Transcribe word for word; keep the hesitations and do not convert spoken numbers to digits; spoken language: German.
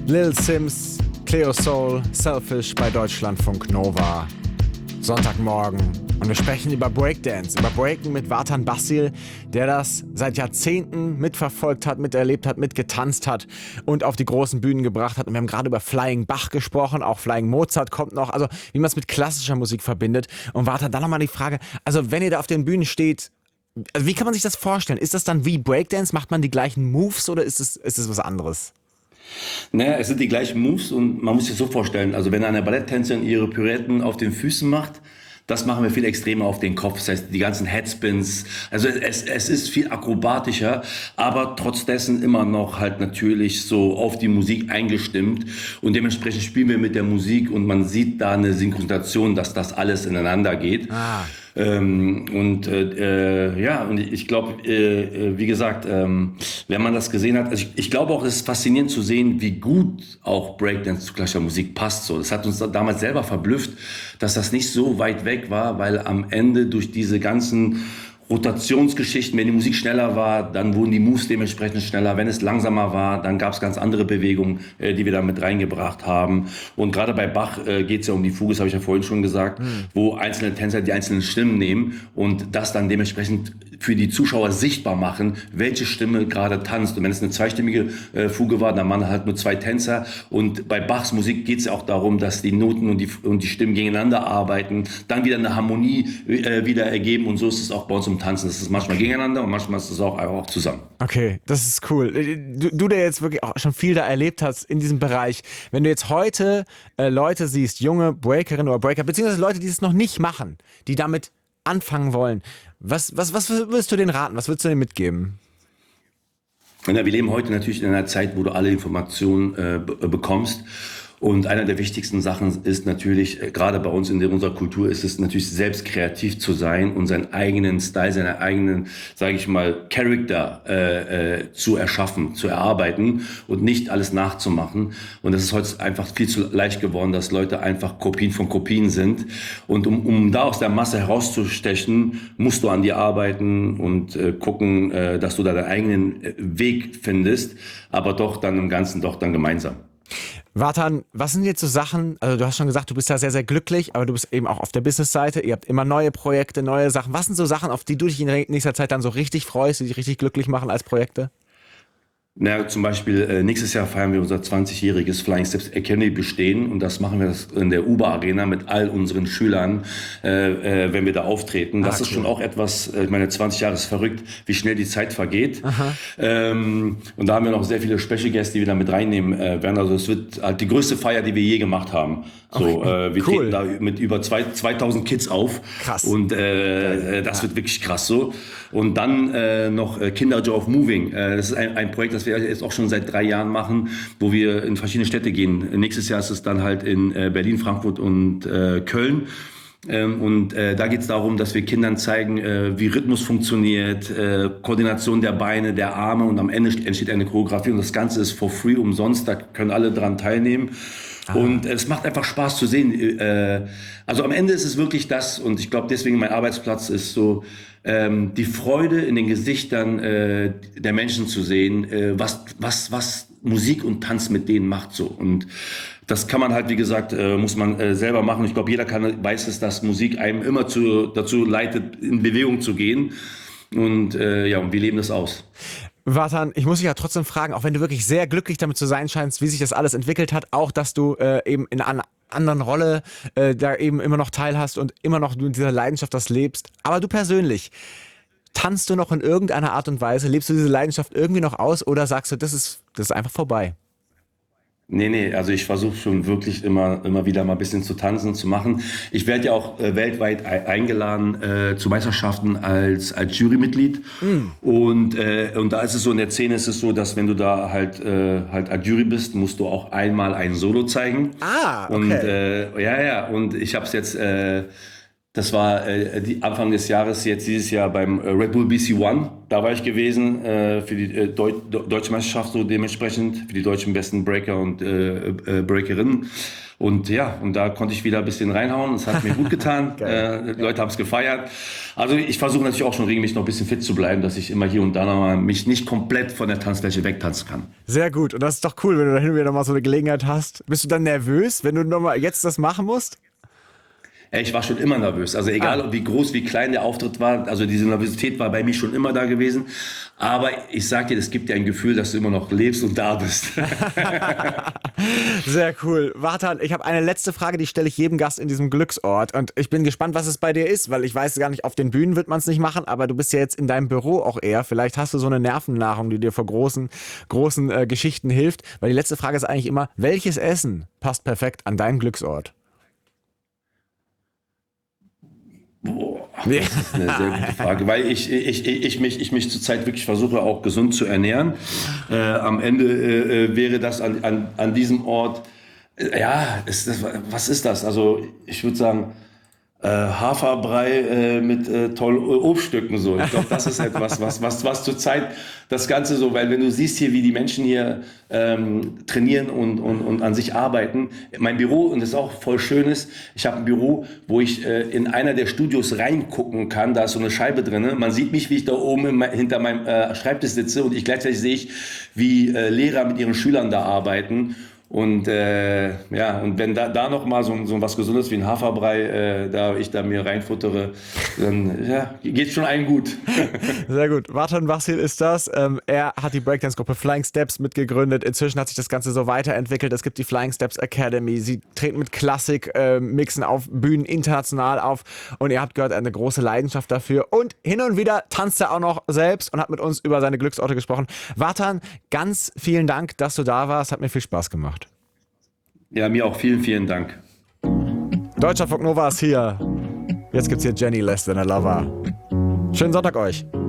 Lil Sims, Cleo Soul, Selfish bei Deutschlandfunk Nova. Sonntagmorgen. Und wir sprechen über Breakdance, über Breaken mit Vartan Basil, der das seit Jahrzehnten mitverfolgt hat, miterlebt hat, mitgetanzt hat und auf die großen Bühnen gebracht hat. Und wir haben gerade über Flying Bach gesprochen, auch Flying Mozart kommt noch, also wie man es mit klassischer Musik verbindet. Und Vartan, dann nochmal die Frage, also wenn ihr da auf den Bühnen steht, also wie kann man sich das vorstellen? Ist das dann wie Breakdance? Macht man die gleichen Moves oder ist es, ist es was anderes? Naja, es sind die gleichen Moves und man muss sich so vorstellen, also wenn eine Balletttänzerin ihre Pirouetten auf den Füßen macht, das machen wir viel extremer auf den Kopf. Das heißt, die ganzen Headspins, also es, es ist viel akrobatischer, aber trotz dessen immer noch halt natürlich so auf die Musik eingestimmt. Und dementsprechend spielen wir mit der Musik und man sieht da eine Synchronisation, dass das alles ineinander geht. Ah. Ähm, und äh, ja, und ich glaube, äh, wie gesagt, ähm, wenn man das gesehen hat, also ich, ich glaube auch, es ist faszinierend zu sehen, wie gut auch Breakdance zu klassischer Musik passt. So, das hat uns damals selber verblüfft, dass das nicht so weit weg war, weil am Ende durch diese ganzen Rotationsgeschichten, wenn die Musik schneller war, dann wurden die Moves dementsprechend schneller. Wenn es langsamer war, dann gab es ganz andere Bewegungen, äh, die wir da mit reingebracht haben. Und gerade bei Bach äh, geht es ja um die Fuge, das habe ich ja vorhin schon gesagt, mhm. wo einzelne Tänzer die einzelnen Stimmen nehmen und das dann dementsprechend für die Zuschauer sichtbar machen, welche Stimme gerade tanzt. Und wenn es eine zweistimmige äh, Fuge war, dann waren halt nur zwei Tänzer. Und bei Bachs Musik geht es ja auch darum, dass die Noten und die, und die Stimmen gegeneinander arbeiten, dann wieder eine Harmonie äh, wieder ergeben. Und so ist es auch bei uns im Tanzen. Das ist manchmal gegeneinander und manchmal ist es auch, auch zusammen. Okay, das ist cool. Du, du, der jetzt wirklich auch schon viel da erlebt hast in diesem Bereich, wenn du jetzt heute äh, Leute siehst, junge Breakerinnen oder Breaker, beziehungsweise Leute, die es noch nicht machen, die damit anfangen wollen, was, was, was würdest du denen raten? Was würdest du denen mitgeben? Ja, wir leben heute natürlich in einer Zeit, wo du alle Informationen äh, be- bekommst. Und einer der wichtigsten Sachen ist natürlich, äh, gerade bei uns in der, unserer Kultur, ist es natürlich selbst kreativ zu sein und seinen eigenen Style, seinen eigenen, sage ich mal, Charakter äh, äh, zu erschaffen, zu erarbeiten und nicht alles nachzumachen. Und das ist heute einfach viel zu leicht geworden, dass Leute einfach Kopien von Kopien sind. Und um, um da aus der Masse herauszustechen, musst du an dir arbeiten und äh, gucken, äh, dass du da deinen eigenen Weg findest, aber doch dann im Ganzen doch dann gemeinsam. Vartan, was sind jetzt so Sachen, also du hast schon gesagt, du bist da sehr, sehr glücklich, aber du bist eben auch auf der Business-Seite, ihr habt immer neue Projekte, neue Sachen. Was sind so Sachen, auf die du dich in nächster Zeit dann so richtig freust, die dich richtig glücklich machen als Projekte? Na, zum Beispiel äh, nächstes Jahr feiern wir unser zwanzigjähriges Flying Steps Academy bestehen und das machen wir das in der Uber Arena mit all unseren Schülern, äh, äh, wenn wir da auftreten. Das ah, ist cool. Schon auch etwas, äh, ich meine, zwanzig Jahre ist verrückt, wie schnell die Zeit vergeht. Ähm, und da haben wir noch sehr viele Special Guests, die wir da mit reinnehmen äh, werden. Also es wird halt die größte Feier, die wir je gemacht haben. So, okay, äh, wir cool. treten da mit über zwei, zweitausend Kids auf. Krass. Und äh, das ja. wird wirklich krass so. Und dann äh, noch äh, Kinder Joy of Moving. Äh, das ist ein, ein Projekt, das wir jetzt auch schon seit drei Jahren machen, wo wir in verschiedene Städte gehen. Nächstes Jahr ist es dann halt in äh, Berlin, Frankfurt und äh, Köln. Ähm, und äh, da geht es darum, dass wir Kindern zeigen, äh, wie Rhythmus funktioniert, äh, Koordination der Beine, der Arme und am Ende entsteht eine Choreografie und das Ganze ist for free, umsonst, da können alle dran teilnehmen. Ah. Und äh, es macht einfach Spaß zu sehen. Äh, also am Ende ist es wirklich das und ich glaube deswegen mein Arbeitsplatz ist so, ähm, die Freude in den Gesichtern äh, der Menschen zu sehen, äh, was, was, was Musik und Tanz mit denen macht so. Und das kann man halt, wie gesagt, äh, muss man äh, selber machen. Ich glaube, jeder kann, weiß es, dass Musik einem immer zu, dazu leitet, in Bewegung zu gehen. Und äh, ja, und wir leben das aus. Vartan, ich muss dich ja trotzdem fragen, auch wenn du wirklich sehr glücklich damit zu sein scheinst, wie sich das alles entwickelt hat, auch, dass du äh, eben in einer anderen Rolle äh, da eben immer noch teilhast und immer noch mit dieser Leidenschaft das lebst. Aber du persönlich, tanzt du noch in irgendeiner Art und Weise? Lebst du diese Leidenschaft irgendwie noch aus oder sagst du, das ist, das ist einfach vorbei? Nee, nee, also ich versuche schon wirklich immer immer wieder mal ein bisschen zu tanzen, zu machen. Ich werde ja auch äh, weltweit e- eingeladen äh, zu Meisterschaften als als Jurymitglied. Mm. Und äh, und da ist es so, in der Szene ist es so, dass wenn du da halt äh, halt als Jury bist, musst du auch einmal ein Solo zeigen. Ah, okay. Und äh, ja, ja, und ich habe es jetzt äh, das war äh, die Anfang des Jahres, jetzt dieses Jahr beim äh, Red Bull B C One. da war ich gewesen äh, für die äh, Deu Deutsche Meisterschaft, so dementsprechend für die deutschen besten Breaker und äh, äh, Breakerinnen. Und ja, und da konnte ich wieder ein bisschen reinhauen. Es hat mir gut getan. äh, die Leute haben es gefeiert. Also ich versuche natürlich auch schon regelmäßig noch ein bisschen fit zu bleiben, dass ich immer hier und da noch mal mich nicht komplett von der Tanzfläche wegtanzen kann. Sehr gut. Und das ist doch cool, wenn du da hin und wieder noch mal so eine Gelegenheit hast. Bist du dann nervös, wenn du noch mal jetzt das machen musst? Ich war schon immer nervös. Also egal, ah. wie groß, wie klein der Auftritt war. Also diese Nervosität war bei mir schon immer da gewesen. Aber ich sag dir, das gibt dir ein Gefühl, dass du immer noch lebst und da bist. Sehr cool. Vartan, ich habe eine letzte Frage, die stelle ich jedem Gast in diesem Glücksort. Und ich bin gespannt, was es bei dir ist, weil ich weiß gar nicht, auf den Bühnen wird man es nicht machen, aber du bist ja jetzt in deinem Büro auch eher. Vielleicht hast du so eine Nervennahrung, die dir vor großen, großen äh, Geschichten hilft. Weil die letzte Frage ist eigentlich immer, welches Essen passt perfekt an deinen Glücksort? Boah, das ist eine sehr gute Frage, weil ich, ich, ich, ich, mich, ich mich zurzeit wirklich versuche, auch gesund zu ernähren. Äh, am Ende äh, wäre das an, an, an diesem Ort, äh, ja, ist das, was ist das? Also ich würde sagen, äh, Haferbrei äh, mit äh, tollen Obststücken. So. Ich glaube, das ist etwas, was, was, was zurzeit das Ganze so, weil wenn du siehst hier, wie die Menschen hier ähm, trainieren und, und, und an sich arbeiten. Mein Büro, und das ist auch voll schön ist, ich habe ein Büro, wo ich äh, in einer der Studios reingucken kann. Da ist so eine Scheibe drin. Man sieht mich, wie ich da oben in, hinter meinem äh, Schreibtisch sitze und ich gleichzeitig sehe ich, wie äh, Lehrer mit ihren Schülern da arbeiten. Und äh, ja, und wenn da, da noch mal so, so was Gesundes wie ein Haferbrei, äh, da ich da mir reinfuttere, dann ja, geht schon allen gut. Sehr gut. Vartan Bassil ist das. Ähm, er hat die Breakdance-Gruppe Flying Steps mitgegründet. Inzwischen hat sich das Ganze so weiterentwickelt. Es gibt die Flying Steps Academy. Sie treten mit Klassik, äh, mixen auf Bühnen international auf. Und ihr habt gehört, eine große Leidenschaft dafür. Und hin und wieder tanzt er auch noch selbst und hat mit uns über seine Glücksorte gesprochen. Vartan, ganz vielen Dank, dass du da warst. Hat mir viel Spaß gemacht. Ja, mir auch. Vielen, vielen Dank. Deutschlandfunk Nova ist hier. Jetzt gibt's hier Jenny Less Than a Lover. Schönen Sonntag euch.